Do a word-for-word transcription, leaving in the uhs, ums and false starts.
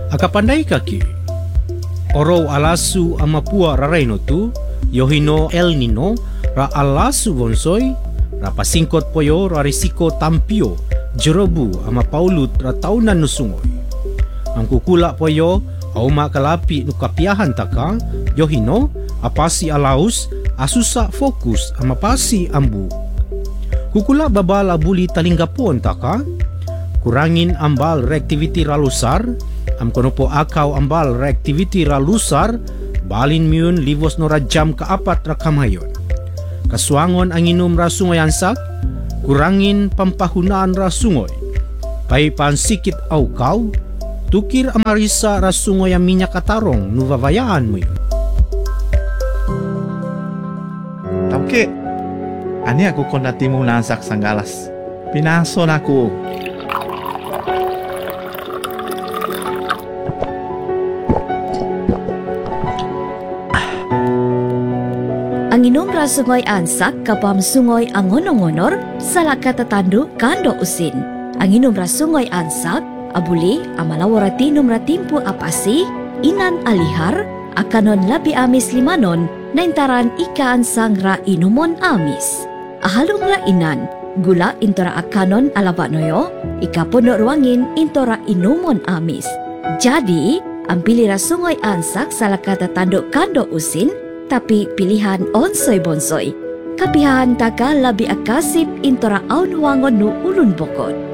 Akapanday kaki. Oro alasu amapua rareno tu, yohino El Nino, ra alasu bonsoy, ra pasingkot poyo ra risiko tampio, jerobu ama paulut ra taunan nusungoy. Ang kukula poyo, auma kalapi nukapiahan taka, yohino, apasi alaus, asusa fokus ama pasi ambu. Kukula babal abuli talinggapon taka, kurangin ambal reactivity ralusar, am kono po akaw ambal reactivity ralusar, balin miun livos no rajam kaapat rakamayon. Kaswangon ang inom rasungoy ansak, kurangin pampahunaan rasungoy. Pay pansikit aukaw, tukir amarisa rasungoy ang minyak katarong nuvavayaan mo yun. Tauke, ani aku kondati mo nansak sanggalas. Pinaso na ako. Ang inom ra sungoy ansak kapam sungoy ang ngonongonor sa lakatatandu kando usin. Ang inom ra sungoy ansak abuli amalawara tinom ra timpu apasi inan alihar akanon labi amis limanon na intaran ika ansang ra inumon amis. Ahalong ra inan gula intora akanon alabanoyo ikapuno ruangin intora inumon amis. Jadi ang pili ra sungoy ansak sa lakatatandu kando usin tapi pilihan onsoy bonsoy. Kapihan taka labi akasip intora aun wangon nu ulun bokod.